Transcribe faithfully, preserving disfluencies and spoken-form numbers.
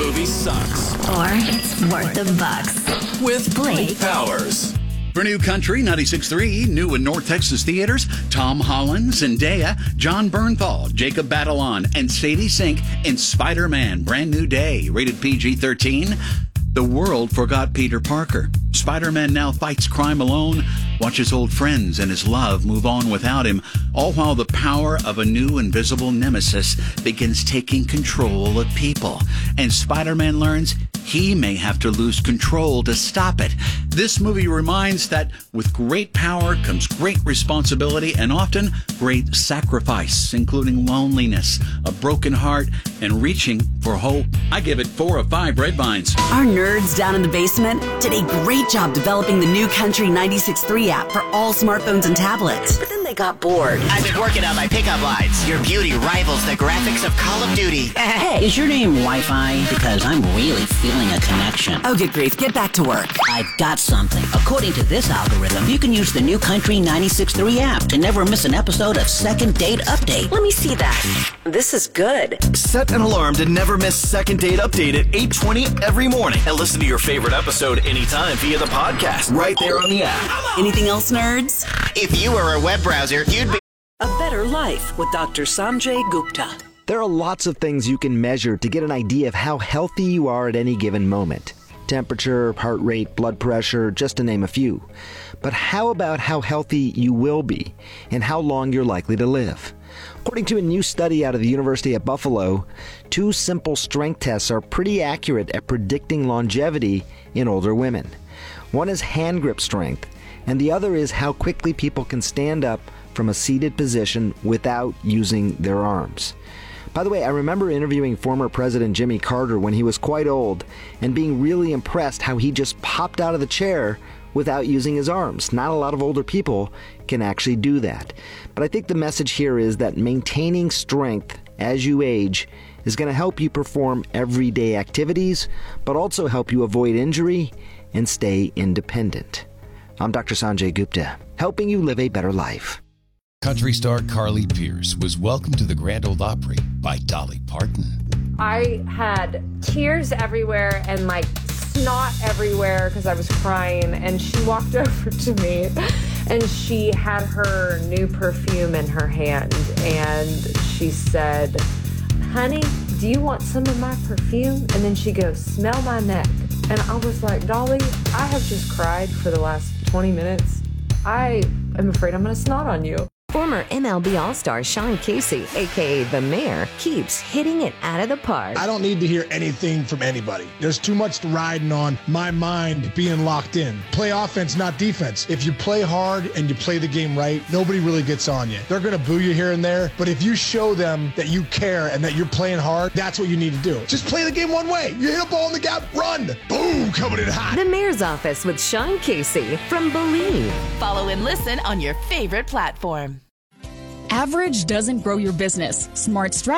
movie sucks. Or it's worth the bucks. With Blake Powers. For New Country ninety-six point three, new in North Texas theaters, Tom Holland, Zendaya, John Bernthal, Jacob Batalon, and Sadie Sink in Spider-Man Brand New Day, rated P G thirteen. The world forgot Peter Parker. Spider-Man now fights crime alone, watches old friends and his love move on without him, all while the power of a new invisible nemesis begins taking control of people. And Spider-Man learns he may have to lose control to stop it. This movie reminds that with great power comes great responsibility and often great sacrifice, including loneliness, a broken heart, and reaching for hope. I give it four of five red vines. Our nerds down in the basement did a great job developing the New Country ninety-six point three app for all smartphones and tablets. But then they got bored. I've been working on my pickup lines. Your beauty rivals the graphics of Call of Duty. Hey, is your name Wi-Fi? Because I'm really feeling a connection. Oh, good grief. Get back to work. I've got something. According to this algorithm, you can use the New Country ninety-six point three app to never miss an episode of Second Date Update. Let me see that. This is good. Set an alarm to never miss Second Date Update at eight twenty every morning. And listen to your favorite episode anytime via the podcast right there on the app. Anything else, nerds? If you were a web browser, you'd be... A Better Life with Doctor Sanjay Gupta. There are lots of things you can measure to get an idea of how healthy you are at any given moment. Temperature, heart rate, blood pressure, just to name a few. But how about how healthy you will be and how long you're likely to live? According to a new study out of the University of Buffalo, two simple strength tests are pretty accurate at predicting longevity in older women. One is hand grip strength, and the other is how quickly people can stand up from a seated position without using their arms. By the way, I remember interviewing former President Jimmy Carter when he was quite old and being really impressed how he just popped out of the chair without using his arms. Not a lot of older people can actually do that. But I think the message here is that maintaining strength as you age is going to help you perform everyday activities, but also help you avoid injury and stay independent. I'm Doctor Sanjay Gupta, helping you live a better life. Country star Carly Pearce was welcomed to the Grand Ole Opry by Dolly Parton. I had tears everywhere and like snot everywhere because I was crying, and she walked over to me and she had her new perfume in her hand and she said, "Honey, do you want some of my perfume?" And then she goes, "Smell my neck." And I was like, "Dolly, I have just cried for the last twenty minutes. I am afraid I'm going to snot on you." Former M L B All-Star Sean Casey, a k a. The Mayor, keeps hitting it out of the park. I don't need to hear anything from anybody. There's too much riding on my mind being locked in. Play offense, not defense. If you play hard and you play the game right, nobody really gets on you. They're going to boo you here and there, but if you show them that you care and that you're playing hard, that's what you need to do. Just play the game one way. You hit a ball in the gap, run. Boom, coming in hot. The Mayor's Office with Sean Casey from Believe. Follow and listen on your favorite platform. Average doesn't grow your business. Smart strategy